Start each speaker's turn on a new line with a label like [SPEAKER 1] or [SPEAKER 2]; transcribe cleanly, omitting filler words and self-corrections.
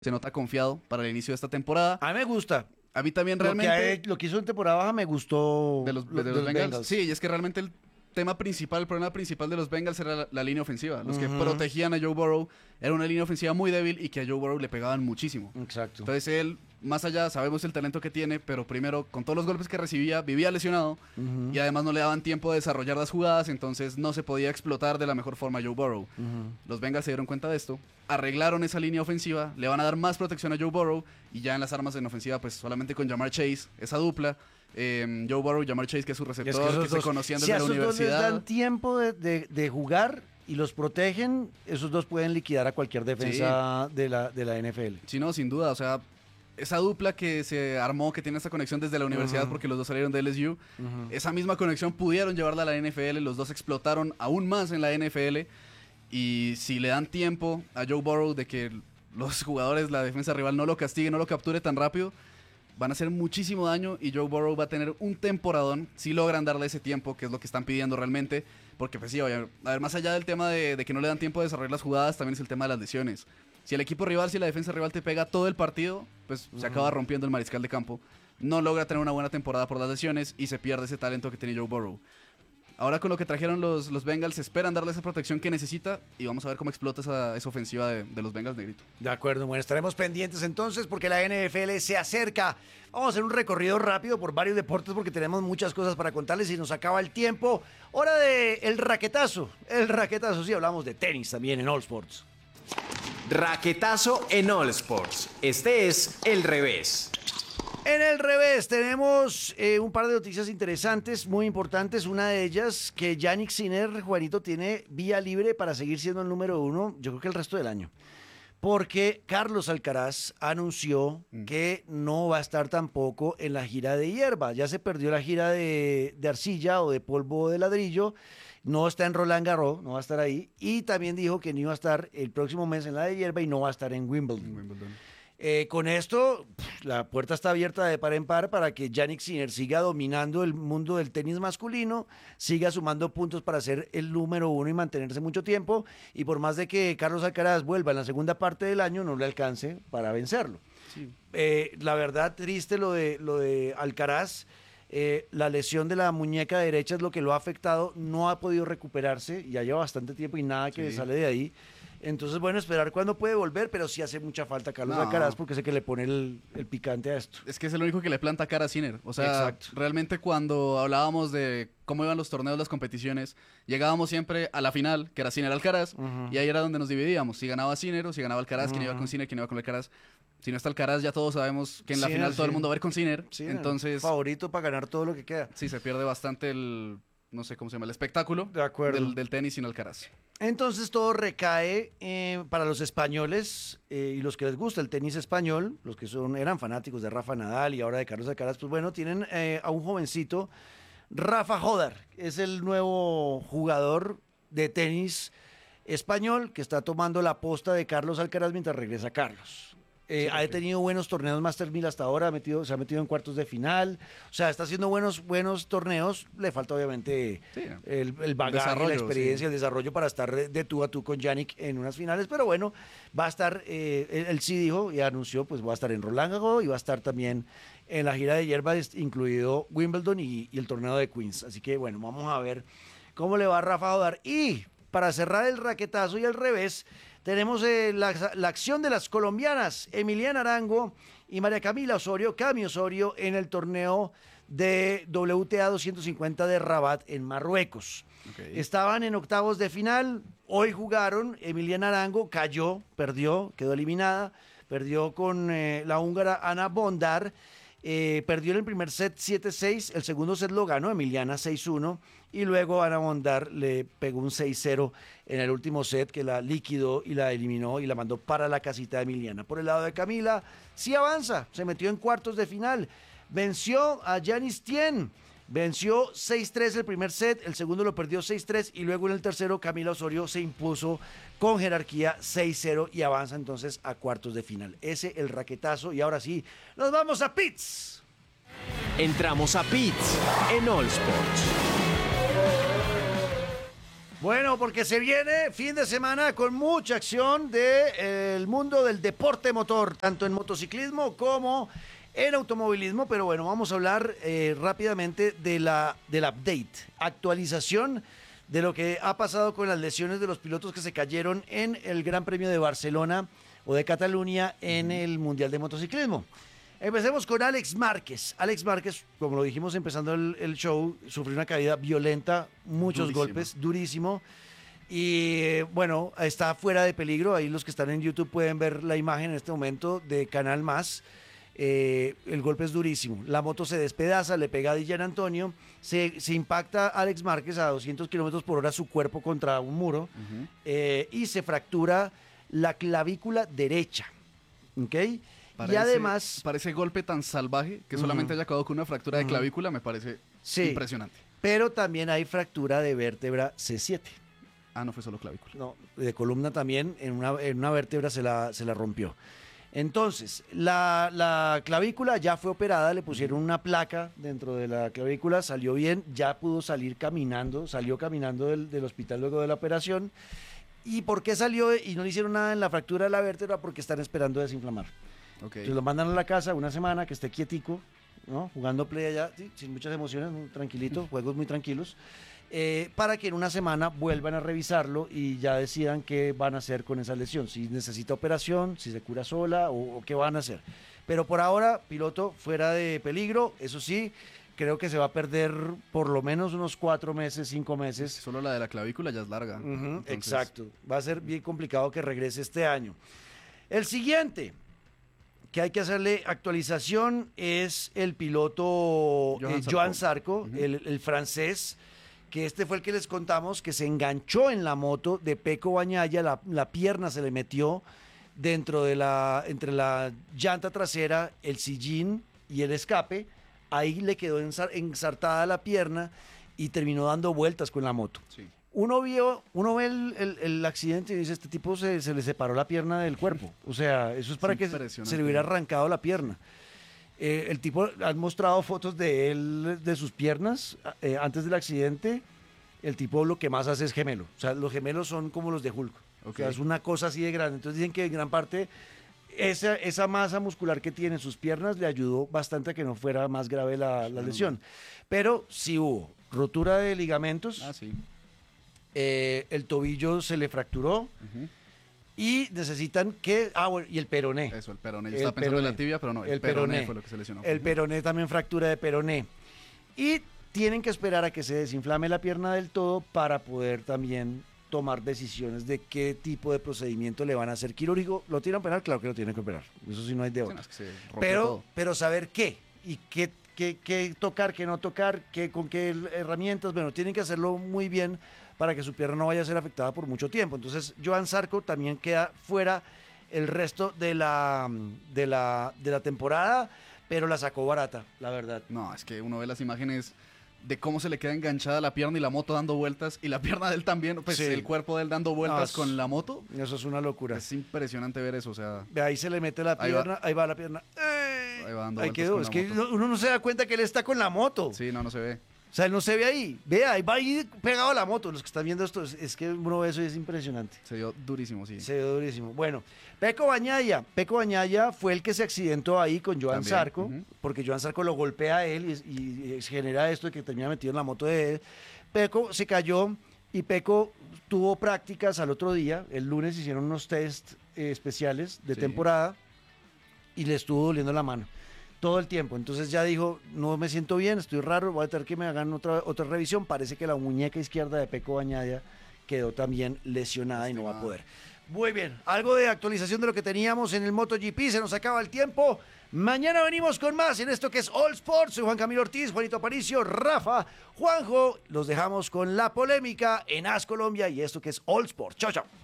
[SPEAKER 1] se nota confiado para el inicio de esta temporada.
[SPEAKER 2] A mí me gusta.
[SPEAKER 1] A mí también realmente.
[SPEAKER 2] Lo que hizo en temporada baja me gustó
[SPEAKER 1] de los Bengals. Sí, y es que realmente el problema principal de los Bengals era la línea ofensiva. Los que protegían a Joe Burrow era una línea ofensiva muy débil y que a Joe Burrow le pegaban muchísimo.
[SPEAKER 2] Exacto.
[SPEAKER 1] Entonces él, más allá, sabemos el talento que tiene, pero primero, con todos los golpes que recibía, vivía lesionado y además no le daban tiempo de desarrollar las jugadas, entonces no se podía explotar de la mejor forma a Joe Burrow. Los Bengals se dieron cuenta de esto, arreglaron esa línea ofensiva, le van a dar más protección a Joe Burrow y ya en las armas en ofensiva, pues solamente con Ja'Marr Chase, esa dupla. Joe Burrow, Ja'Marr Chase, que es su receptor, que se conocían desde la universidad.
[SPEAKER 2] Si a esos dos les dan tiempo de jugar y los protegen, esos dos pueden liquidar a cualquier defensa de la NFL.
[SPEAKER 1] Sí, no, sin duda, o sea, esa dupla que se armó, que tiene esta conexión desde la universidad porque los dos salieron de LSU, esa misma conexión pudieron llevarla a la NFL, los dos explotaron aún más en la NFL y si le dan tiempo a Joe Burrow de que los jugadores, la defensa rival no lo castigue, no lo capture tan rápido, van a hacer muchísimo daño y Joe Burrow va a tener un temporadón si logran darle ese tiempo, que es lo que están pidiendo realmente, porque pues sí, a ver, más allá del tema de que no le dan tiempo de desarrollar las jugadas, también es el tema de las lesiones. Si el equipo rival, si la defensa rival te pega todo el partido, pues se acaba rompiendo el mariscal de campo, no logra tener una buena temporada por las lesiones y se pierde ese talento que tiene Joe Burrow. Ahora con lo que trajeron los Bengals, esperan darle esa protección que necesita y vamos a ver cómo explota esa ofensiva de los Bengals, Negrito.
[SPEAKER 2] De acuerdo, bueno, estaremos pendientes entonces porque la NFL se acerca. Vamos a hacer un recorrido rápido por varios deportes porque tenemos muchas cosas para contarles y nos acaba el tiempo. Hora de el raquetazo, sí, hablamos de tenis también en All Sports.
[SPEAKER 3] Raquetazo en All Sports. Este es el revés.
[SPEAKER 2] En el revés tenemos un par de noticias interesantes, muy importantes. Una de ellas que Jannik Sinner, Juanito, tiene vía libre para seguir siendo el número 1, yo creo que el resto del año. Porque Carlos Alcaraz anunció que no va a estar tampoco en la gira de hierba. Ya se perdió la gira de arcilla o de polvo de ladrillo. No está en Roland Garros, no va a estar ahí. Y también dijo que no iba a estar el próximo mes en la de hierba y no va a estar en Wimbledon. Con esto, la puerta está abierta de par en par para que Jannik Sinner siga dominando el mundo del tenis masculino, siga sumando puntos para ser el número 1 y mantenerse mucho tiempo, y por más de que Carlos Alcaraz vuelva en la segunda parte del año, no le alcance para vencerlo. Sí. La verdad, triste lo de Alcaraz. La lesión de la muñeca derecha es lo que lo ha afectado, no ha podido recuperarse, ya lleva bastante tiempo y nada que sale de ahí. Entonces, bueno, esperar cuándo puede volver, pero sí hace mucha falta Carlos Alcaraz porque sé que le pone el picante a esto.
[SPEAKER 1] Es que es el único que le planta cara a Sinner. O sea, realmente cuando hablábamos de cómo iban los torneos, las competiciones, llegábamos siempre a la final, que era Sinner Alcaraz, y ahí era donde nos dividíamos. Si ganaba Sinner o si ganaba Alcaraz, quién iba con Sinner, quién iba con Alcaraz. Si no está Alcaraz, ya todos sabemos que en la final todo el mundo va a ir con Sinner. Entonces,
[SPEAKER 2] favorito para ganar todo lo que queda.
[SPEAKER 1] Sí, se pierde bastante el, no sé cómo se llama, el espectáculo del tenis sin Alcaraz.
[SPEAKER 2] Entonces todo recae para los españoles y los que les gusta el tenis español, los que eran fanáticos de Rafa Nadal y ahora de Carlos Alcaraz, pues bueno, tienen a un jovencito, Rafa Jodar, es el nuevo jugador de tenis español que está tomando la posta de Carlos Alcaraz mientras regresa Carlos. Ha tenido buenos torneos Master 1000 hasta ahora, se ha metido en cuartos de final, o sea, está haciendo buenos torneos, le falta obviamente el bagaje, la experiencia, el desarrollo para estar de tú a tú con Jannik en unas finales, pero bueno, va a estar, él sí dijo y anunció, pues va a estar en Roland Garros y va a estar también en la gira de hierba, incluido Wimbledon y el torneo de Queens, así que bueno, vamos a ver cómo le va a Rafa Jodar. Y para cerrar el raquetazo y el revés, tenemos la acción de las colombianas, Emiliana Arango y María Camila Osorio, Cami Osorio, en el torneo de WTA 250 de Rabat en Marruecos. Estaban en octavos de final, hoy jugaron, Emiliana Arango cayó, perdió, quedó eliminada, perdió con la húngara Ana Bondar. Perdió en el primer set 7-6, el segundo set lo ganó Emiliana 6-1 y luego Ana Bondar le pegó un 6-0 en el último set que la liquidó y la eliminó y la mandó para la casita de Emiliana. Por el lado de Camila, sí avanza, se metió en cuartos de final, venció a Yanis Tien, venció 6-3 el primer set, el segundo lo perdió 6-3 y luego en el tercero Camila Osorio se impuso con jerarquía 6-0 y avanza entonces a cuartos de final. Ese el raquetazo y ahora sí, nos vamos a Pits.
[SPEAKER 3] Entramos a Pits en All Sports.
[SPEAKER 2] Bueno, porque se viene fin de semana con mucha acción del mundo del deporte motor, tanto en motociclismo como en automovilismo. Pero bueno, vamos a hablar rápidamente del update, actualización de lo que ha pasado con las lesiones de los pilotos que se cayeron en el Gran Premio de Barcelona o de Cataluña en el Mundial de Motociclismo. Empecemos con Alex Márquez. Alex Márquez, como lo dijimos empezando el show, sufrió una caída violenta, muchos golpes, durísimo. Y bueno, está fuera de peligro. Ahí los que están en YouTube pueden ver la imagen en este momento de Canal Más. El golpe es durísimo. La moto se despedaza, le pega a Dillan Antonio. Se impacta Alex Márquez a 200 kilómetros por hora su cuerpo contra un muro. Y se fractura la clavícula derecha. ¿Ok? Y además...
[SPEAKER 1] Para ese golpe tan salvaje, que solamente haya quedado con una fractura de clavícula, me parece impresionante.
[SPEAKER 2] Pero también hay fractura de vértebra C7.
[SPEAKER 1] Ah, no fue solo clavícula.
[SPEAKER 2] No, de columna también, en una vértebra se la rompió. Entonces, la clavícula ya fue operada, le pusieron una placa dentro de la clavícula, salió bien, ya pudo salir caminando, salió caminando del hospital luego de la operación. ¿Y por qué salió y no le hicieron nada en la fractura de la vértebra? Porque están esperando desinflamar.
[SPEAKER 1] Okay.
[SPEAKER 2] Entonces lo mandan a la casa una semana, que esté quietico, ¿no? Jugando play allá, ¿sí? Sin muchas emociones, muy tranquilito, juegos muy tranquilos, para que en una semana vuelvan a revisarlo y ya decidan qué van a hacer con esa lesión, si necesita operación, si se cura sola o qué van a hacer. Pero por ahora, piloto fuera de peligro, eso sí, creo que se va a perder por lo menos unos 4 meses, 5 meses.
[SPEAKER 1] Solo la de la clavícula ya es larga.
[SPEAKER 2] Entonces... Exacto, va a ser bien complicado que regrese este año. El siguiente que hay que hacerle actualización es el piloto Joan Zarco, el francés, que este fue el que les contamos, que se enganchó en la moto de Pecco Bagnaia, la pierna se le metió entre la llanta trasera, el sillín y el escape, ahí le quedó ensartada la pierna y terminó dando vueltas con la moto. Sí. Uno ve el accidente y dice, este tipo se le separó la pierna del cuerpo. O sea, eso es para que se le hubiera arrancado la pierna. El tipo, han mostrado fotos de él, de sus piernas, antes del accidente. El tipo lo que más hace es gemelo. O sea, los gemelos son como los de Hulk. Okay. O sea, es una cosa así de grande. Entonces dicen que en gran parte esa masa muscular que tiene en sus piernas le ayudó bastante a que no fuera más grave la lesión. Pero sí hubo rotura de ligamentos.
[SPEAKER 1] Ah, sí.
[SPEAKER 2] El tobillo se le fracturó y necesitan bueno, y el peroné.
[SPEAKER 1] Eso, el peroné. Yo estaba pensando en la tibia, pero no, el peroné fue lo que se lesionó.
[SPEAKER 2] El peroné también fractura de peroné. Y tienen que esperar a que se desinflame la pierna del todo para poder también tomar decisiones de qué tipo de procedimiento le van a hacer quirúrgico. ¿Lo tienen que operar? Claro que lo tienen que operar. Eso sí no hay de otra.
[SPEAKER 1] Sí, no, es que
[SPEAKER 2] pero saber qué y qué tocar, qué no tocar, con qué herramientas. Bueno, tienen que hacerlo muy bien para que su pierna no vaya a ser afectada por mucho tiempo. Entonces, Joan Zarco también queda fuera el resto de la temporada, pero la sacó barata, la verdad.
[SPEAKER 1] No, es que uno ve las imágenes de cómo se le queda enganchada la pierna y la moto dando vueltas, y la pierna de él también, pues sí, el cuerpo de él dando vueltas con la moto.
[SPEAKER 2] Eso es una locura.
[SPEAKER 1] Es impresionante ver eso, o sea...
[SPEAKER 2] Ahí se le mete la pierna, ahí va la pierna.
[SPEAKER 1] Ahí va dando
[SPEAKER 2] ahí
[SPEAKER 1] vueltas
[SPEAKER 2] quedó,
[SPEAKER 1] con
[SPEAKER 2] es
[SPEAKER 1] la
[SPEAKER 2] que
[SPEAKER 1] moto.
[SPEAKER 2] uno no se da cuenta que él está con la moto.
[SPEAKER 1] Sí, no se ve.
[SPEAKER 2] O sea, él no se ve ahí. Vea, ahí va ahí pegado a la moto. Los que están viendo esto, es que uno ve eso y es impresionante.
[SPEAKER 1] Se dio durísimo, sí.
[SPEAKER 2] Se dio durísimo. Bueno, Pecco Bagnaia fue el que se accidentó ahí con Joan Zarco, porque Joan Zarco lo golpea a él y genera esto de que termina metido en la moto de él. Pecco se cayó y Pecco tuvo prácticas al otro día. El lunes hicieron unos test especiales de temporada y le estuvo doliendo la mano todo el tiempo. Entonces ya dijo, no me siento bien, estoy raro, voy a tener que me hagan otra revisión. Parece que la muñeca izquierda de Pecco Bagnaia quedó también lesionada y no va a poder. Muy bien, algo de actualización de lo que teníamos en el MotoGP, se nos acaba el tiempo. Mañana venimos con más en esto que es All Sports. Soy Juan Camilo Ortiz, Juanito Aparicio, Rafa, Juanjo. Los dejamos con la polémica en AS Colombia y esto que es All Sports. Chao, chao.